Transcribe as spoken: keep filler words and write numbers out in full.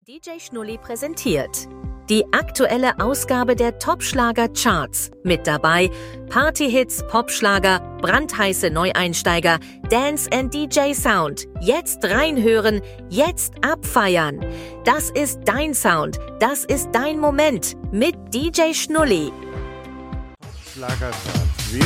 D J Schnulli präsentiert die aktuelle Ausgabe der Top-Schlager-Charts. Mit dabei Partyhits, Popschlager, brandheiße Neueinsteiger, Dance and D J Sound. Jetzt reinhören, jetzt abfeiern. Das ist dein Sound, das ist dein Moment mit D J Schnulli. Top-Schlager-Charts.